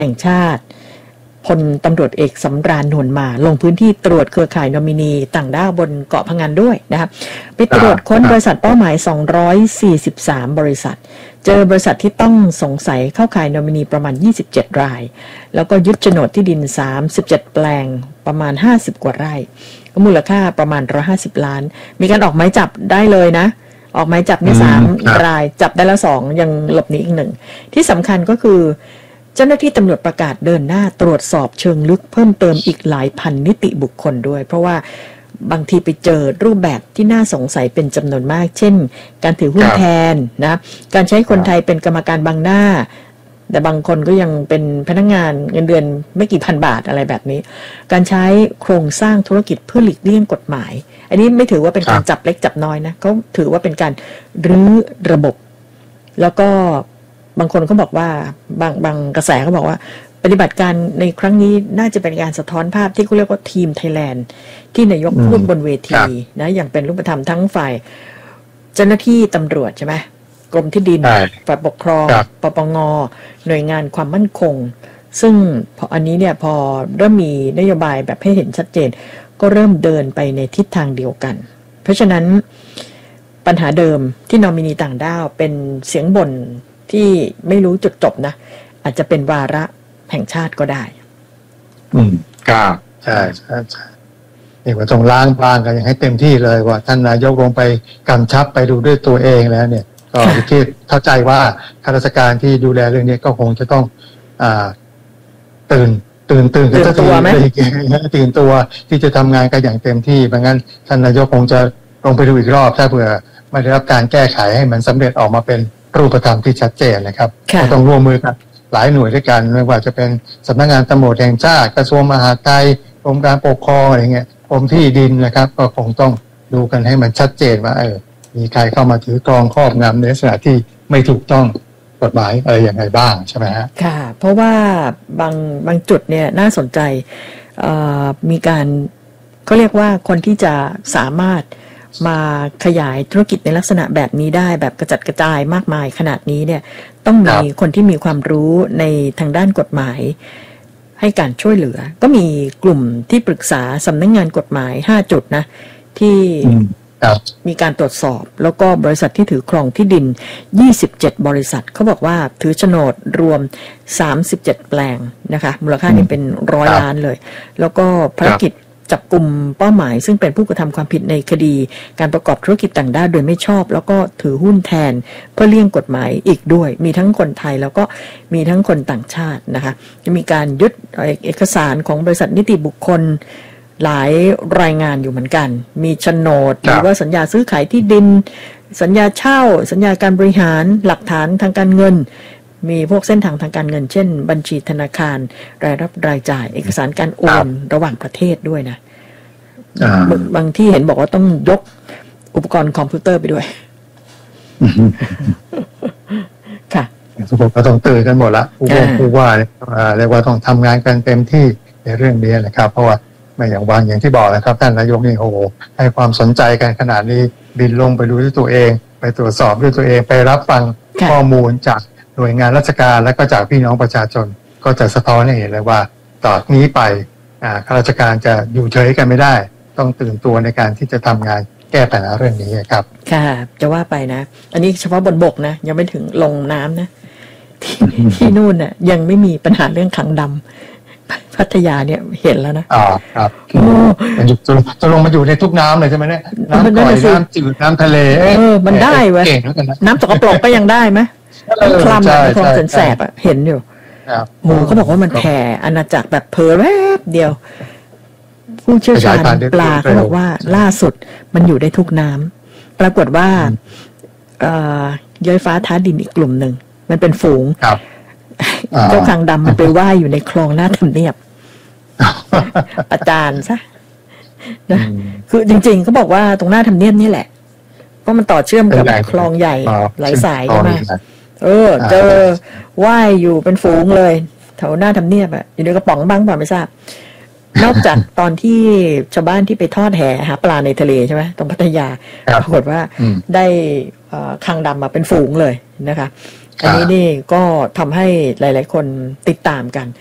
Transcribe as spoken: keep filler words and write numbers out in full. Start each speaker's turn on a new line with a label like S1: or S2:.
S1: แห่งชาติพลตำรวจเอกสำราญนวลมาลงพื้นที่ตรวจเครือข่ายนอมินีต่างด้าวบนเกาะพะงันด้วยนะครับไปตรวจค้นบริษัทเป้าหมายสองร้อยสี่สิบสามบริษัทเจอบริษัทที่ต้องสงสัยเข้าข่ายนอมินีประมาณยี่สิบเจ็ดรายแล้วก็ยึดโฉนดที่ดินสามสิบเจ็ดแปลงประมาณห้าสิบกว่าไร่ก็มูลค่าประมาณหนึ่งร้อยห้าสิบล้านมีการออกหมายจับได้เลยนะออกหมายจับในสามรายจับได้แล้วสองยังหลบหนีอีกหนึ่งที่สำคัญก็คือเจ้าหน้าที่ตำรวจประกาศเดินหน้าตรวจสอบเชิงลึกเพิ่มเติมอีกหลายพันนิติบุคคลด้วยเพราะว่าบางทีไปเจอรูปแบบที่น่าสงสัยเป็นจำนวนมากเช่นการถือหุ้นแทนนะการใช้คนไทยเป็นกรรมการบังหน้าแต่บางคนก็ยังเป็นพนักงานเงินเดือนไม่กี่พันบาทอะไรแบบนี้การใช้โครงสร้างธุรกิจเพื่อหลีกเลี่ยงกฎหมายอันนี้ไม่ถือว่าเป็นการจับเล็กจับน้อยนะเขาถือว่าเป็นการรื้อระบบแล้วก็บางคนเขาบอกว่าบางบางกระแสเขาบอกว่าปฏิบัติการในครั้งนี้น่าจะเป็นการสะท้อนภาพที่เขาเรียกว่าทีมไทยแลนด์ที่นายกพูดบนเวทีนะอย่างเป็นรูปธรรมทั้งฝ่ายเจ้าหน้าที่ตำรวจใช่ไหมกรมที่ดินฝ่ายปกครองปปงหน่วยงานความมั่นคงซึ่งพออันนี้เนี่ยพอเริ่มมีนโยบายแบบให้เห็นชัดเจนก็เริ่มเดินไปในทิศทางเดียวกันเพราะฉะนั้นปัญหาเดิมที่นอมินีต่างด้าวเป็นเสียงบ่นที่ไม่รู้จุดจบนะอาจจะเป็นวาระแห่งชาติก็ได้
S2: อืมครับใช่ใช่ใช่เอกว่าต้องล้างบางกันอย่างให้เต็มที่เลยว่าท่านนายกลงไปกำชับไปดูด้วยตัวเองแล้วเนี่ยก็คิดเข้าใจว่าข้าราชการที่ดูแลเรื่องนี้ก็คงจะต้องอ่าตื่นตื่นตื่นกันตัวไหมตื่นตัวที่จะทำงานกันอย่างเต็มที่เพราะงั้นท่านนายกคงจะลงไปดูอีกรอบถ้าเผื่อไม่ได้รับการแก้ไขให้มันสำเร็จออกมาเป็นรูปธรรมที่ชัดเจนนะครับก็ต้องร่วมมือกันหลายหน่วยด้วยกันไม่ว่าจะเป็นสำนักงานตำรวจแห่งชาติกระทรวงมหาดไทยกรมการปกครองอะไรเงี้ยกรมที่ดินนะครับก็คงต้องดูกันให้มันชัดเจนว่าเออมีใครเข้ามาถือกรองครอบงำในลักษณะที่ไม่ถูกต้องกฎหมายอะไรอย่างไรบ้างใช่ไหมฮะ
S1: ค่ะเพราะว่าบางบางจุดเนี่ยน่าสนใจมีการเขาเรียกว่าคนที่จะสามารถมาขยายธุรกิจในลักษณะแบบนี้ได้แบบกระจัดกระจายมากมายขนาดนี้เนี่ยต้องมีคนที่มีความรู้ในทางด้านกฎหมายให้การช่วยเหลือก็มีกลุ่มที่ปรึกษาสำนักงานกฎหมายห้าจุดนะที่มีการตรวจสอบแล้วก็บริษัทที่ถือครองที่ดินยี่สิบเจ็ดบริษัทเขาบอกว่าถือโฉนดรวมสามสิบเจ็ดแปลงนะคะมูลค่านี่เป็นร้อยล้านเลยแล้วก็ภารกิจจับกลุ่มเป้าหมายซึ่งเป็นผู้กระทำความผิดในคดีการประกอบธุรกิจต่างด้าวโดยไม่ชอบแล้วก็ถือหุ้นแทนเพื่อเลี่ยงกฎหมายอีกด้วยมีทั้งคนไทยแล้วก็มีทั้งคนต่างชาตินะคะจะมีการยึดเอกสารของบริษัทนิติบุคคลหลายรายงานอยู่เหมือนกันมีโฉนดหรือว่าสัญญาซื้อขายที่ดินสัญญาเช่าสัญญาการบริหารหลักฐานทางการเงินมีพวกเส้นทางทางการเงินเช่นบัญชีธนาคารรายรับรายจ่ายเอกสารการโอนระหว่างประเทศด้วยนะบางที่เห็นบอกว่าต้องยกอุปกรณ์คอมพิวเตอร์ไปด้วยค่ะ
S2: ทุกคนก็ต้องตื่นกันหมดละผู้ว่าผู้ว่าเรียกว่าต้องทำงานกันเต็มที่ในเรื่องนี้นะครับเพราะว่าไม่อย่างวางอย่างที่บอกนะครับท่านนายกนี่โอ้โหให้ความสนใจกันขนาดนี้บินลงไปดูด้วยตัวเองไปตรวจสอบด้วยตัวเองไปรับฟังข้อมูลจากหน่วยงานราชการและก็จากพี่น้องประชาชนก็จะสะท้อนให้เห็นเลยว่าต่อนี้ไปข้าราชการจะอยู่เฉยกันไม่ได้ต้องตื่นตัวในการที่จะทำงานแก้ปัญหาเรื่องนี้ครับ
S1: ค่ะจะว่าไปนะอันนี้เฉพาะบนบกนะยังไม่ถึงลงน้ำนะที่ที่นู่นน่ะยังไม่มีปัญหาเรื่องขังดำพัทยาเนี่ยเห็นแล้วนะ
S2: อ๋อครับมันอยู่จะลงมาอยู่ในทุกน้ำเลยใช่ไหมเนี่ยน้ำก่อยน้ำจืดน้ำทะเล
S1: เออมันได้เว้ยน้ำสกปรกก็ยังได้ไหมน้ำคลำน้ำคลองแสบๆอ่ะเห็นอยู่โอ้เขาบอกว่ามันแผ่อาณาจักรแบบเพอแวบเดียวผู้เชี่ยวชาญปลาเขาบอกว่าล่าสุดมันอยู่ได้ทุกน้ำปรากฏว่าย้อยฟ้าท้าดินอีกกลุ่มหนึ่งมันเป็นฝูงเจ้าคางดำมันไปว่ายอยู่ในคลองหน้าทำเนียบประจานซะนะคือจริงๆเขาบอกว่าตรงหน้าทำเนียบนี่แหละเพราะมันต่อเชื่อมกับคลองใหญ่หลายสายใช่ไหมเออเจอว่ายอยู่เป็นฝูงเลยแถวหน้าทำเนียบอ่ะอยู่ในกระป๋องบ้างเปล่าไม่ทราบนอกจากตอนที่ชาวบ้านที่ไปทอดแหหาปลาในทะเลใช่ไหมตรงพัทยาปรากฏว่าได้คางดำมาเป็นฝูงเลยนะคะอันนี้นี่ก็ทำให้หลายๆคนติดตามกัน